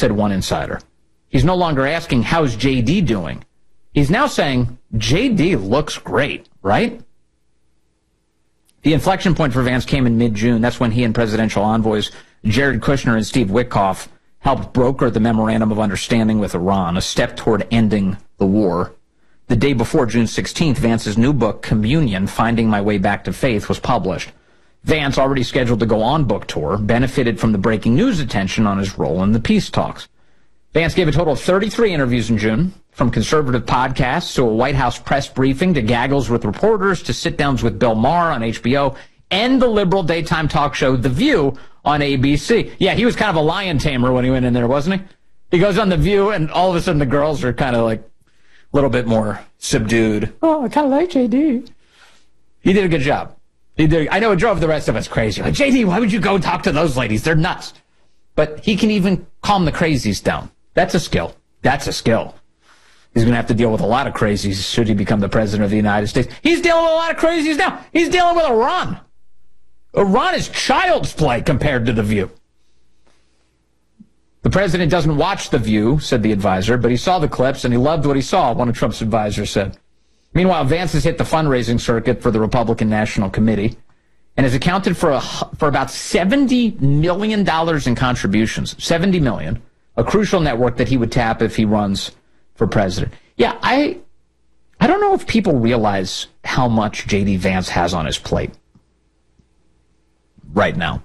said one insider. He's no longer asking, how's JD doing? He's now saying, JD looks great, right? The inflection point for Vance came in mid-June. That's when he and presidential envoys Jared Kushner and Steve Witkoff helped broker the Memorandum of Understanding with Iran, a step toward ending the war. The day before, June 16th, Vance's new book, Communion, Finding My Way Back to Faith, was published. Vance, already scheduled to go on book tour, benefited from the breaking news attention on his role in the peace talks. Vance gave a total of 33 interviews in June, from conservative podcasts to a White House press briefing to gaggles with reporters to sit-downs with Bill Maher on HBO and the liberal daytime talk show The View on ABC. Yeah, he was kind of a lion tamer when he went in there, wasn't he? He goes on The View, and all of a sudden the girls are kind of like a little bit more subdued. Oh, I kind of like JD. He did a good job. He did. I know it drove the rest of us crazy. Like, JD, why would you go talk to those ladies? They're nuts. But he can even calm the crazies down. That's a skill. That's a skill. He's going to have to deal with a lot of crazies should he become the president of the United States. He's dealing with a lot of crazies now. He's dealing with Iran. Iran is child's play compared to The View. The president doesn't watch The View, said the advisor, but he saw the clips and he loved what he saw, one of Trump's advisors said. Meanwhile, Vance has hit the fundraising circuit for the Republican National Committee and has accounted for about $70 million in contributions. $70 million, a crucial network that he would tap if he runs for president. Yeah, I don't know if people realize how much J.D. Vance has on his plate right now.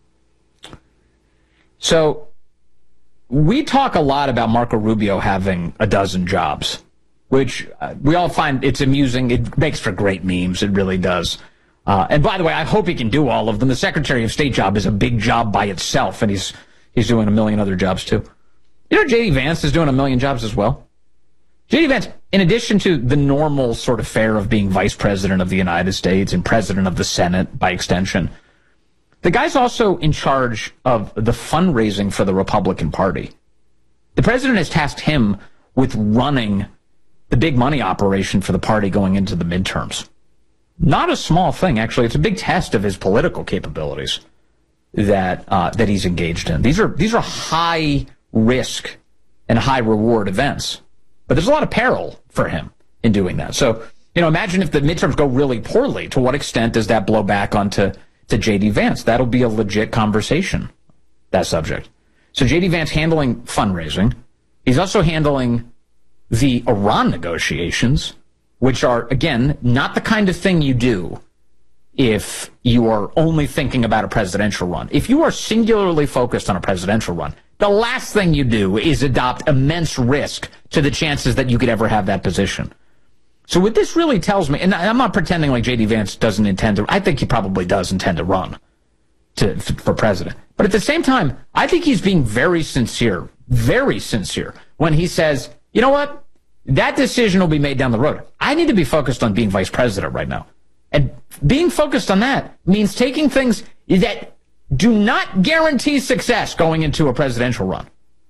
So we talk a lot about Marco Rubio having a dozen jobs, which we all find it's amusing. It makes for great memes. It really does. And by the way, I hope he can do all of them. The Secretary of State job is a big job by itself, and he's doing a million other jobs too. You know, J.D. Vance is doing a million jobs as well. J.D. Vance, in addition to the normal sort of fare of being vice president of the United States and president of the Senate by extension, the guy's also in charge of the fundraising for the Republican Party. The president has tasked him with running the big money operation for the party going into the midterms. Not a small thing, actually. It's a big test of his political capabilities that he's engaged in. These are high risk and high reward events. But there's a lot of peril for him in doing that. So, you know, imagine if the midterms go really poorly. To what extent does that blow back onto J.D. Vance? That'll be a legit conversation, that subject. So J.D. Vance handling fundraising. He's also handling the Iran negotiations, which are, again, not the kind of thing you do if you are only thinking about a presidential run. If you are singularly focused on a presidential run, the last thing you do is adopt immense risk to the chances that you could ever have that position. So what this really tells me, and I'm not pretending like J.D. Vance doesn't intend to, I think he probably does intend to run for president. But at the same time, I think he's being very sincere when he says, you know what, that decision will be made down the road. I need to be focused on being vice president right now. And being focused on that means taking things that do not guarantee success going into a presidential run.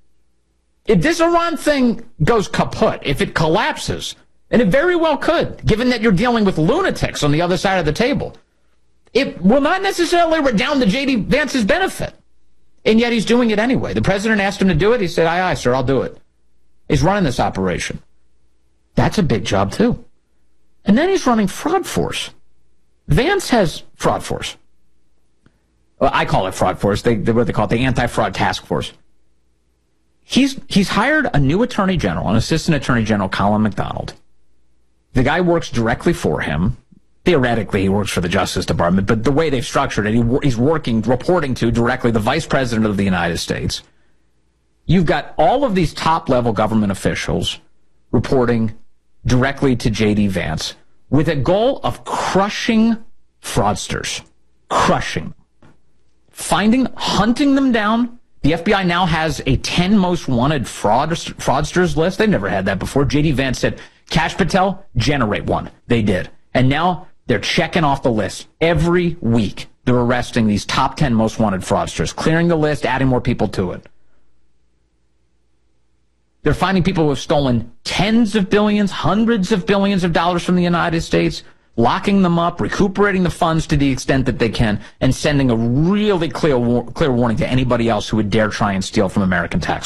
If this Iran thing goes kaput, if it collapses, and it very well could, given that you're dealing with lunatics on the other side of the table, it will not necessarily redound to J.D. Vance's benefit. And yet he's doing it anyway. The president asked him to do it. He said, aye, sir, I'll do it. He's running this operation. That's a big job, too. And then he's running Fraud Force. Vance has Fraud Force. Well, I call it Fraud Force. What they call it, the Anti-Fraud Task Force. He's hired a new attorney general, an assistant attorney general, Colin McDonald. The guy works directly for him. Theoretically, he works for the Justice Department, but the way they've structured it, he's reporting to directly the Vice President of the United States. You've got all of these top-level government officials reporting directly to J.D. Vance with a goal of crushing fraudsters. Crushing. Hunting them down. The FBI now has a 10 most wanted fraudsters list. They've never had that before. J.D. Vance said, Kash Patel, generate one. They did. And now they're checking off the list. Every week, they're arresting these top 10 most wanted fraudsters, clearing the list, adding more people to it. They're finding people who have stolen tens of billions, hundreds of billions of dollars from the United States, locking them up, recuperating the funds to the extent that they can, and sending a really clear warning to anybody else who would dare try and steal from American taxpayers.